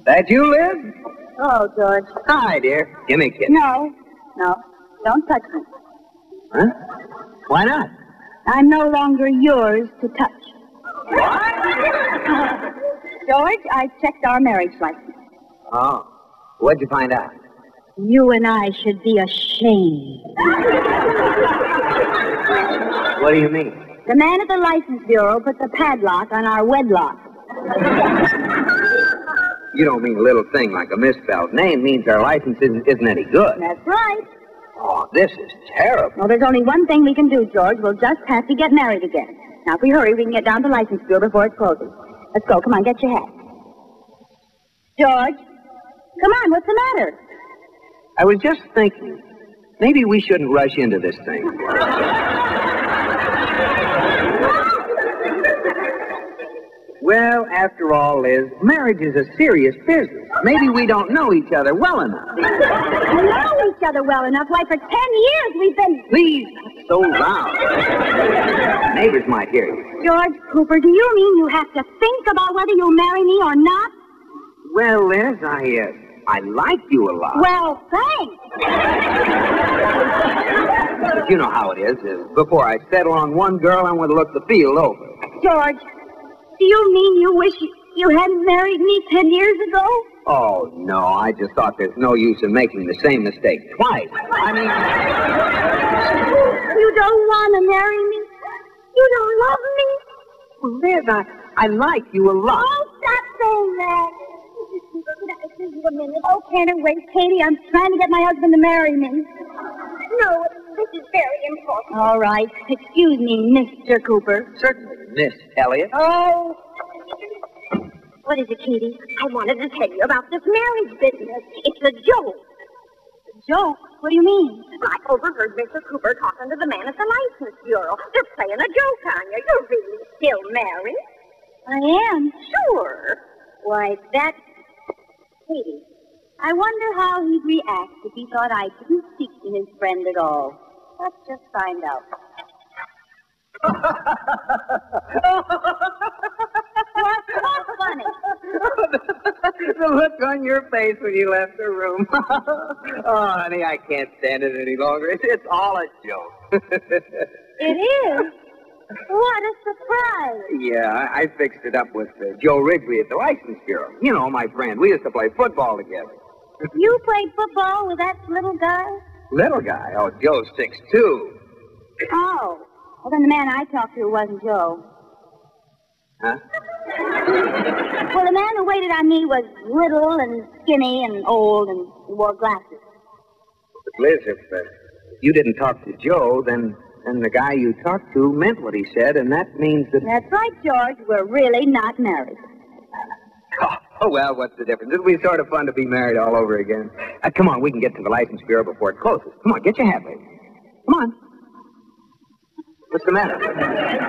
That you, Liz? Oh, George. Hi, dear. Give me a kiss. No. Don't touch me. Huh? Why not? I'm no longer yours to touch. What? George, I checked our marriage license. Oh. What'd you find out? You and I should be ashamed. What do you mean? The man at the license bureau put the padlock on our wedlock. You don't mean a little thing like a misspelled name means our license isn't any good. That's right. Oh, this is terrible. Well, there's only one thing we can do, George. We'll just have to get married again. Now, if we hurry, we can get down to the license bureau before it closes. Let's go. Come on, get your hat. George, come on. What's the matter? I was just thinking, maybe we shouldn't rush into this thing. Well, after all, Liz, marriage is a serious business. Maybe we don't know each other well enough. We know each other well enough. Why, for 10 years we've been... Please, not so loud. Neighbors might hear you. George Cooper, do you mean you have to think about whether you'll marry me or not? Well, Liz, I like you a lot. Well, thanks. But you know how it is. Before I settle on one girl, I want to look the field over. George, do you mean you wish you hadn't married me 10 years ago? Oh, no, I just thought there's no use in making the same mistake twice. I mean... You don't want to marry me? You don't love me? Well, Liz, I like you a lot. Oh, stop saying that. This is a minute. Oh, can't it wait, Katie? I'm trying to get my husband to marry me. No, this is very important. All right. Excuse me, Mr. Cooper. Certainly, Miss Elliot. Oh. What is it, Katie? I wanted to tell you about this marriage business. It's a joke. A joke? What do you mean? I overheard Mr. Cooper talking to the man at the license bureau. They're playing a joke on you. You're really still married. I am. Sure. Why, that's... Katie, I wonder how he'd react if he thought I didn't speak to his friend at all. Let's just find out. What's funny? The look on your face when you left the room. Oh, honey, I can't stand it any longer. It's all a joke. It is? What a surprise. Yeah, I fixed it up with Joe Wrigley at the license bureau. You know, my friend. We used to play football together. You played football with that little guy? Little guy? Oh, Joe's 6'2". Oh. Well, then the man I talked to wasn't Joe. Huh? Well, the man who waited on me was little and skinny and old and wore glasses. Liz, if you didn't talk to Joe, then the guy you talked to meant what he said, and that means that... That's right, George. We're really not married. Oh, well, what's the difference? It'll be sort of fun to be married all over again. Come on, we can get to the license bureau before it closes. Come on, get your hat ready. Come on. What's the matter?